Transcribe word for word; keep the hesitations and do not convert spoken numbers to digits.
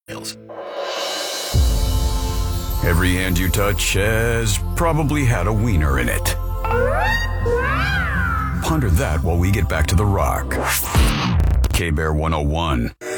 Every hand you touch has probably had a wiener in it. Ponder that while we get back to the rock. K-Bear one oh one.